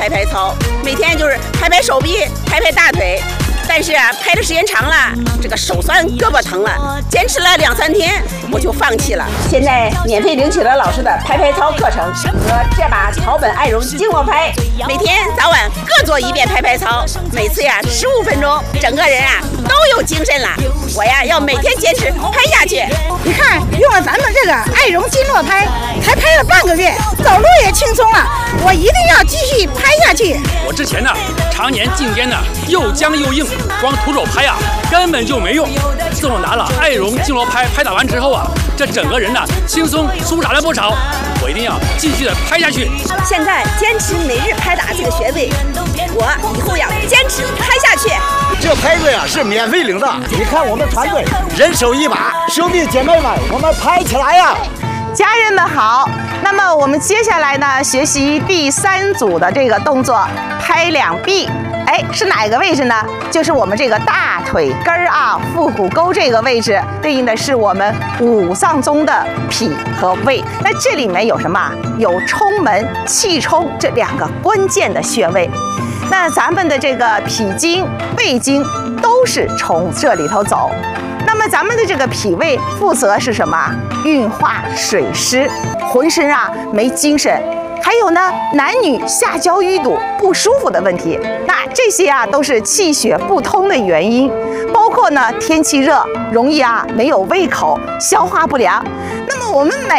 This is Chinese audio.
拍拍操，每天就是拍拍手臂，拍拍大腿。但是啊，拍的时间长了，这个手酸胳膊疼了，坚持了2、3天，我就放弃了。现在免费领取了老师的拍拍操课程和这把草本爱绒经络拍，每天早晚各做1遍拍拍操，每次呀15分钟，整个人啊都有精神了。我呀要每天坚持拍下去。 你看，用了咱们这个爱绒经络拍，才拍了半个月，走路也轻松了。我一定要继续拍下去。 我之前呢，常年颈肩呢又僵又硬，光徒手拍啊根本就没用。自从拿了爱绒经络拍打完之后啊，这整个人呢轻松舒展了不少。我一定要继续的拍下去。 现在坚持每日拍打这个穴位，我以后要坚持拍下去。 这拍子呀是免费领的，你看我们团队人手一把，兄弟姐妹们，我们拍起来呀！ 家人们好，那么我们接下来呢，学习第3组的这个动作，拍两臂。哎，是哪个位置呢？就是我们这个大腿根儿啊，腹股沟这个位置，对应的是我们5脏中的脾和胃。那这里面有什么？有冲门、气冲这2个关键的穴位。那咱们的这个脾经、胃经都是从这里头走。那么咱们的这个脾胃负责是什么？运化水湿，浑身啊没精神。还有呢，男女下焦淤堵不舒服的问题，那这些啊都是气血不通的原因。包括呢天气热，容易啊没有胃口，消化不良。那么我们每